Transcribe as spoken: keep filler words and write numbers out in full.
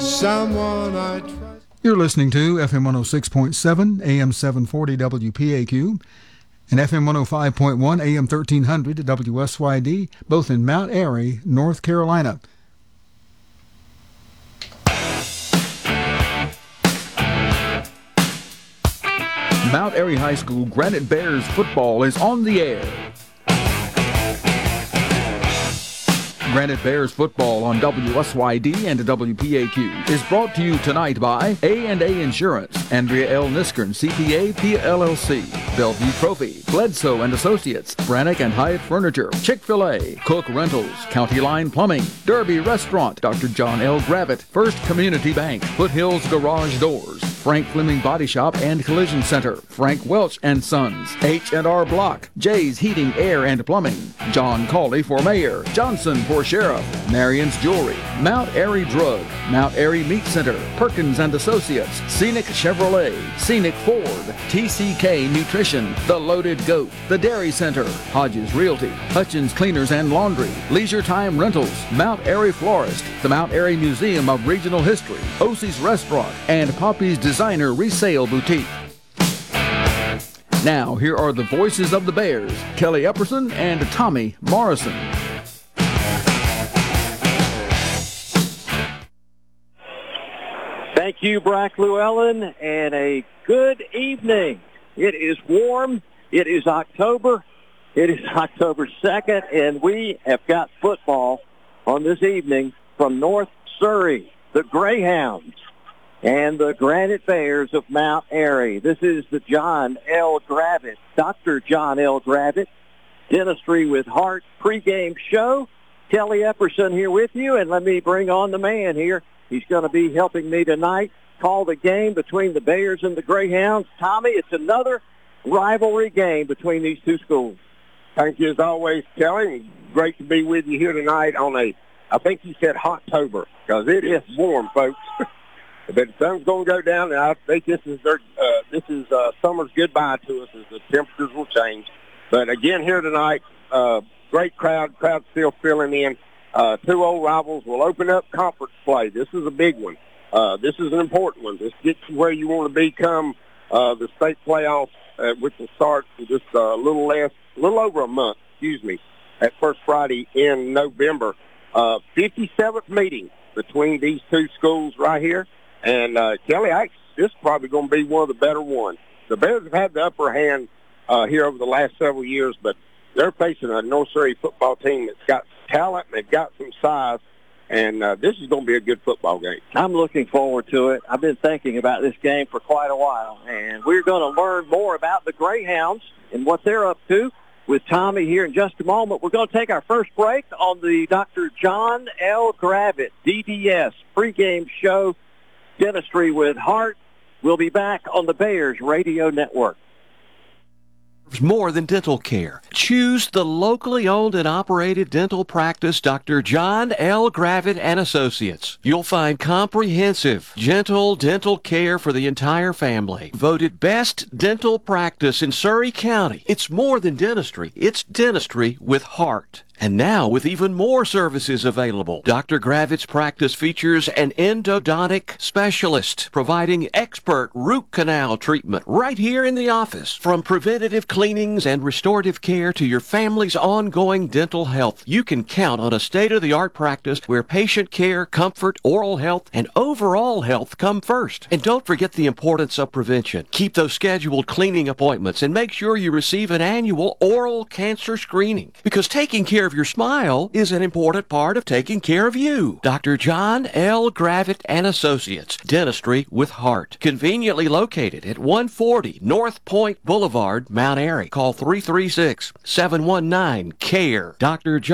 someone I trust. You're listening to F M one oh six point seven, A M seven forty W P A Q, and F M one oh five point one, A M thirteen hundred W S Y D, both in Mount Airy, North Carolina. Mount Airy High School Granite Bears football is on the air. Granite Bears football on W S Y D and W P A Q is brought to you tonight by A and A Insurance, Andrea L. Niskern, C P A, P L L C, Bellevue Trophy, Bledsoe and Associates, Brannock and Hyatt Furniture, Chick-fil-A, Cook Rentals, County Line Plumbing, Derby Restaurant, Doctor John L. Gravitt, First Community Bank, Foothills Garage Doors, Frank Fleming Body Shop and Collision Center, Frank Welch and Sons, H and R Block, Jay's Heating, Air and Plumbing, John Cawley for Mayor, Johnson for Sheriff, Marion's Jewelry, Mount Airy Drug, Mount Airy Meat Center, Perkins and Associates, Scenic Chevrolet, Scenic Ford, T C K Nutrition, The Loaded Goat, The Dairy Center, Hodges Realty, Hutchins Cleaners and Laundry, Leisure Time Rentals, Mount Airy Florist, the Mount Airy Museum of Regional History, Osie's Restaurant, and Poppy's Designer Resale Boutique. Now, here are the voices of the Bears, Kelly Epperson and Tommy Morrison. Thank you, Brack Llewellyn, and a good evening. It is warm. It is October. It is October second, and we have got football on this evening from North Surrey, the Greyhounds and the Granite Bears of Mount Airy. This is the John L. Gravitt, Doctor John L. Gravitt, Dentistry with Heart pregame show. Kelly Epperson here with you, and let me bring on the man here. He's going to be helping me tonight call the game between the Bears and the Greyhounds. Tommy, it's another rivalry game between these two schools. Thank you as always, Kelly. Great to be with you here tonight on a, I think you said Hot-tober, because it is warm, folks. But the sun's going to go down, and I think this is their, uh, this is uh, summer's goodbye to us as the temperatures will change. But again, here tonight, uh, great crowd, crowd still filling in. Uh, two old rivals will open up conference play. This is a big one. Uh, this is an important one. This gets you where you want to be come uh, the state playoffs, uh, which will start in just a little less, a little over a month, excuse me, at first Friday in November. Uh, fifty-seventh meeting between these two schools right here. And, uh, Kelly, I, this is probably going to be one of the better ones. The Bears have had the upper hand uh, here over the last several years, but they're facing a North Surrey football team that's got talent and they've got some size, and uh, this is going to be a good football game. I'm looking forward to it. I've been thinking about this game for quite a while, and we're going to learn more about the Greyhounds and what they're up to with Tommy here in just a moment. We're going to take our first break on the Doctor John L. Gravitt D D S pregame show, Dentistry with Heart. We'll be back on the Bears Radio Network. More than dental care. Choose the locally owned and operated dental practice, Doctor John L. Gravitt and Associates. You'll find comprehensive, gentle dental care for the entire family. Voted best dental practice in Surrey County. It's more than dentistry. It's dentistry with heart. And now, with even more services available, Doctor Gravitt's practice features an endodontic specialist providing expert root canal treatment right here in the office. From preventative cleanings and restorative care to your family's ongoing dental health, you can count on a state-of-the-art practice where patient care, comfort, oral health, and overall health come first. And don't forget the importance of prevention. Keep those scheduled cleaning appointments and make sure you receive an annual oral cancer screening, because taking care of your smile is an important part of taking care of you. Doctor John L. Gravitt and Associates, Dentistry with Heart. Conveniently located at one forty North Point Boulevard, Mount Airy. Call three three six, seven one nine, C A R E. Doctor John